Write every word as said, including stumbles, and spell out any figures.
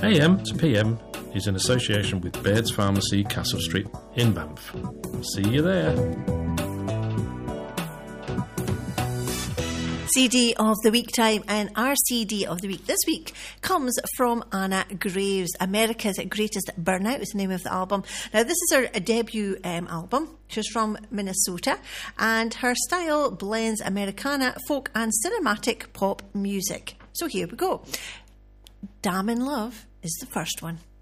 A M to P M is in association with Baird's Pharmacy, Castle Street in Banff. See you there. C D of the week time, and our C D of the week this week comes from Anna Graves. America's Greatest Burnout is the name of the album. Now, this is her debut um, album. She's from Minnesota, and her style blends Americana, folk and cinematic pop music. So here we go. Damn in Love is the first one.